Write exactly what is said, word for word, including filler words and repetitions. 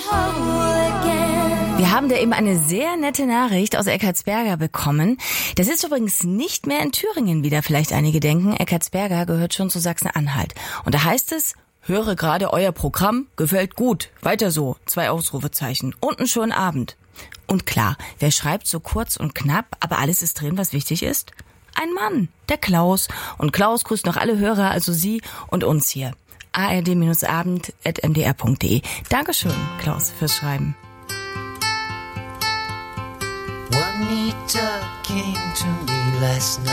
Wir haben da eben eine sehr nette Nachricht aus Eckartsberga bekommen. Das ist übrigens nicht mehr in Thüringen, wie da vielleicht einige denken. Eckartsberga gehört schon zu Sachsen-Anhalt. Und da heißt es, höre gerade euer Programm, gefällt gut, weiter so, zwei Ausrufezeichen und einen schönen Abend. Und klar, wer schreibt so kurz und knapp, aber alles ist drin, was wichtig ist? Ein Mann, der Klaus. Und Klaus grüßt noch alle Hörer, also Sie und uns hier. a r d abend at m d r punkt d e. Dankeschön, Klaus, fürs Schreiben. Juanita came to me last night.